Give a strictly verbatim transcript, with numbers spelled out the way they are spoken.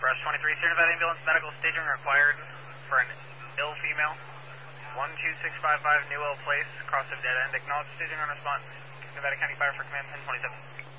Brush twenty-three, Sierra Nevada ambulance medical staging required for an ill female. one two six five five Newell Place, cross of dead end. Acknowledge staging on response. Nevada County Fire for Command ten twenty-seven.